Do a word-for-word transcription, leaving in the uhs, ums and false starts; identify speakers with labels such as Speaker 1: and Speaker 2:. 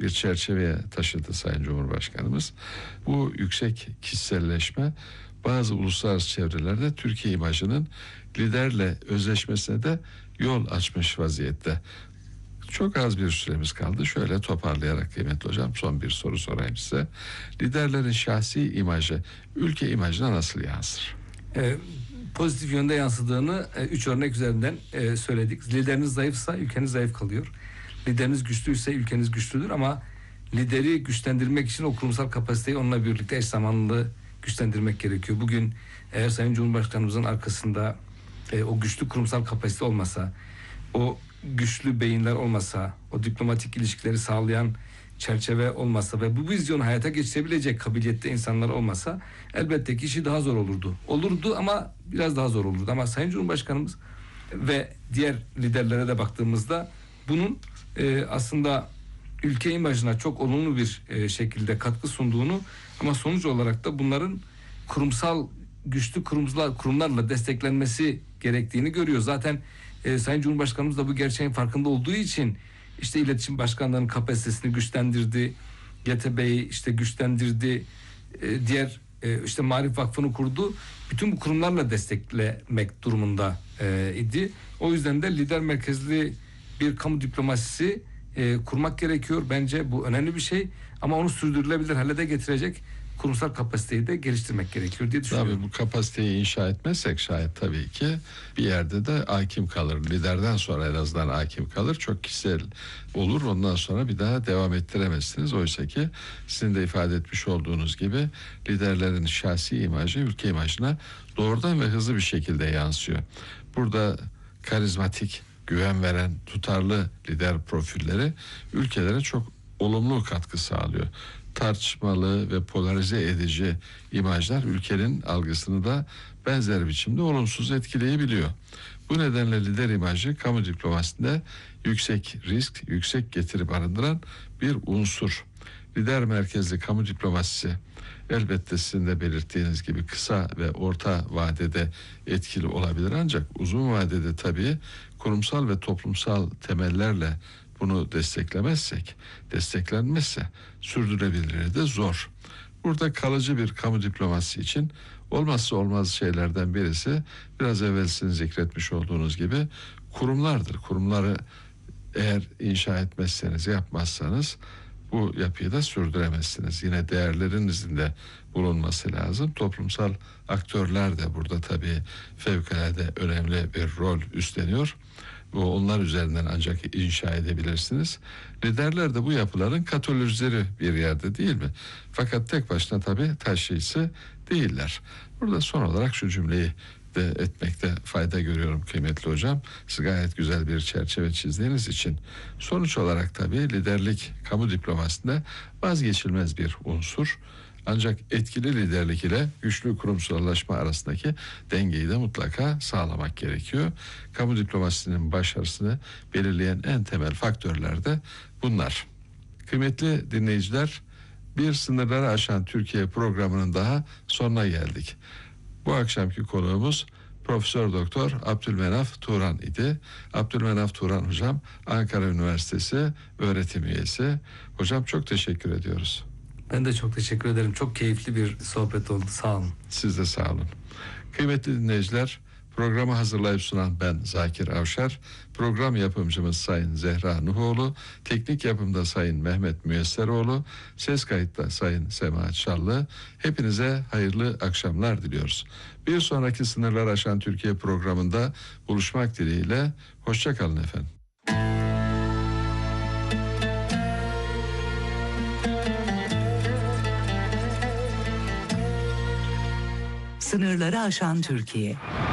Speaker 1: bir çerçeveye taşıdı Sayın Cumhurbaşkanımız. Bu yüksek kişiselleşme bazı uluslararası çevrelerde Türkiye imajının liderle özleşmesine de yol açmış vaziyette. Çok az bir süremiz kaldı. Şöyle toparlayarak kıymetli hocam son bir soru sorayım size. Liderlerin şahsi imajı ülke imajına nasıl yansır?
Speaker 2: Ee, pozitif yönde yansıdığını e, üç örnek üzerinden e, söyledik. Lideriniz zayıfsa ülkeniz zayıf kalıyor. Lideriniz güçlüyse ülkeniz güçlüdür ama lideri güçlendirmek için o kurumsal kapasiteyi onunla birlikte eş zamanlı güçlendirmek gerekiyor. Bugün eğer Sayın Cumhurbaşkanımızın arkasında e, o güçlü kurumsal kapasite olmasa, o güçlü beyinler olmasa, o diplomatik ilişkileri sağlayan çerçeve olmasa ve bu vizyonu hayata geçirebilecek kabiliyette insanlar olmasa elbette ki işi daha zor olurdu. Olurdu ama biraz daha zor olurdu. Ama Sayın Cumhurbaşkanımız ve diğer liderlere de baktığımızda bunun e, aslında ülke imajına çok olumlu bir e, şekilde katkı sunduğunu ama sonuç olarak da bunların kurumsal güçlü kurumlar, kurumlarla desteklenmesi gerektiğini görüyor. Zaten e, Sayın Cumhurbaşkanımız da bu gerçeğin farkında olduğu için işte iletişim başkanlarının kapasitesini güçlendirdi, G T B'yi işte güçlendirdi, e, diğer e, işte Marif Vakfı'nı kurdu. Bütün bu kurumlarla desteklemek durumunda e, idi. O yüzden de lider merkezli bir kamu diplomasisi e, kurmak gerekiyor. Bence bu önemli bir şey ama onu sürdürülebilir hale de getirecek kurumsal kapasiteyi de geliştirmek gerekiyor diye düşünüyorum.
Speaker 1: Tabii bu kapasiteyi inşa etmezsek şayet tabii ki bir yerde de hakim kalır. Liderden sonra en azından hakim kalır. Çok kişisel olur. Ondan sonra bir daha devam ettiremezsiniz. Oysa ki sizin de ifade etmiş olduğunuz gibi liderlerin şahsi imajı ülke imajına doğrudan ve hızlı bir şekilde yansıyor. Burada karizmatik, güven veren, tutarlı lider profilleri ülkelere çok olumlu katkı sağlıyor. Tartışmalı ve polarize edici imajlar ülkenin algısını da benzer biçimde olumsuz etkileyebiliyor. Bu nedenle lider imajı kamu diplomasisinde yüksek risk, yüksek getiri barındıran bir unsur. Lider merkezli kamu diplomasisi elbette sizin de belirttiğiniz gibi kısa ve orta vadede etkili olabilir ancak uzun vadede tabii kurumsal ve toplumsal temellerle bunu desteklemezsek, desteklenmezse sürdürülebilirliği de zor. Burada kalıcı bir kamu diplomasisi için olmazsa olmaz şeylerden birisi biraz evvel sizin zikretmiş olduğunuz gibi kurumlardır. Kurumları eğer inşa etmezseniz, yapmazsanız bu yapıyı da sürdüremezsiniz. Yine değerlerinizin de bulunması lazım. Toplumsal aktörler de burada tabii fevkalade önemli bir rol üstleniyor. Bu onlar üzerinden ancak inşa edebilirsiniz. Liderler de bu yapıların katalizörü bir yerde değil mi? Fakat tek başına tabii taşıyıcısı değiller. Burada son olarak şu cümleyi de etmekte fayda görüyorum kıymetli hocam. Siz gayet güzel bir çerçeve çizdiğiniz için. Sonuç olarak tabii liderlik kamu diplomasisinde vazgeçilmez bir unsur. Ancak etkili liderlik ile güçlü kurumsallaşma arasındaki dengeyi de mutlaka sağlamak gerekiyor. Kamu diplomasisinin başarısını belirleyen en temel faktörler de bunlar. Kıymetli dinleyiciler, bir sınırları aşan Türkiye programının daha sonuna geldik. Bu akşamki konuğumuz Profesör Doktor Abdülmenaf Turan idi. Abdülmenaf Turan hocam Ankara Üniversitesi öğretim üyesi. Hocam çok teşekkür ediyoruz.
Speaker 2: Ben de çok teşekkür ederim. Çok keyifli bir sohbet oldu. Sağ olun.
Speaker 1: Siz de sağ olun. Kıymetli dinleyiciler, programı hazırlayıp sunan ben Zakir Avşar, program yapımcımız Sayın Zehra Nuhoğlu, teknik yapımda Sayın Mehmet Müyesseroğlu, ses kayıtta Sayın Semahat Şallı. Hepinize hayırlı akşamlar diliyoruz. Bir sonraki Sınırlar Aşan Türkiye programında buluşmak dileğiyle. Hoşça kalın efendim.
Speaker 3: Sınırları aşan Türkiye.